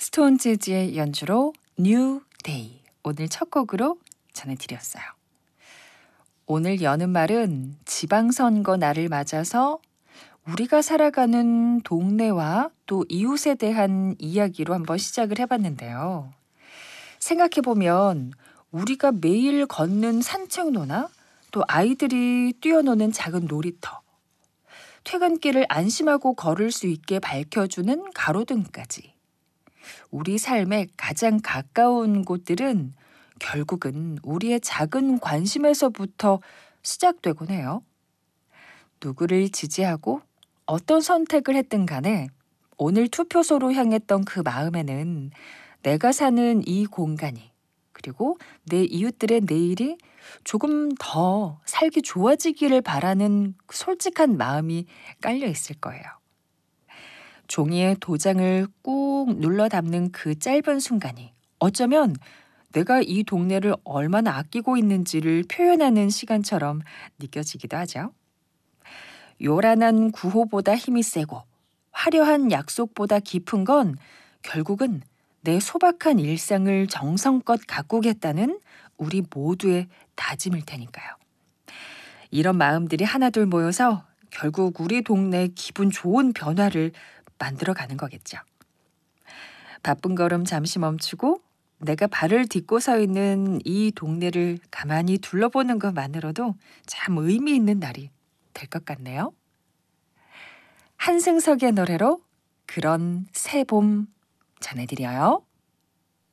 스톤 재즈의 연주로 뉴 데이, 오늘 첫 곡으로 전해드렸어요. 오늘 여는 말은 지방선거 날을 맞아서 우리가 살아가는 동네와 또 이웃에 대한 이야기로 한번 시작을 해봤는데요. 생각해보면 우리가 매일 걷는 산책로나 또 아이들이 뛰어노는 작은 놀이터, 퇴근길을 안심하고 걸을 수 있게 밝혀주는 가로등까지, 우리 삶의 가장 가까운 곳들은 결국은 우리의 작은 관심에서부터 시작되곤 해요. 누구를 지지하고 어떤 선택을 했든 간에 오늘 투표소로 향했던 그 마음에는 내가 사는 이 공간이, 그리고 내 이웃들의 내일이 조금 더 살기 좋아지기를 바라는 그 솔직한 마음이 깔려 있을 거예요. 종이에 도장을 꾹 눌러 담는 그 짧은 순간이 어쩌면 내가 이 동네를 얼마나 아끼고 있는지를 표현하는 시간처럼 느껴지기도 하죠. 요란한 구호보다 힘이 세고 화려한 약속보다 깊은 건 결국은 내 소박한 일상을 정성껏 가꾸겠다는 우리 모두의 다짐일 테니까요. 이런 마음들이 하나둘 모여서 결국 우리 동네의 기분 좋은 변화를 만들어가는 거겠죠. 바쁜 걸음 잠시 멈추고 내가 발을 딛고 서 있는 이 동네를 가만히 둘러보는 것만으로도 참 의미 있는 날이 될 것 같네요. 한승석의 노래로 그런 새봄 전해드려요.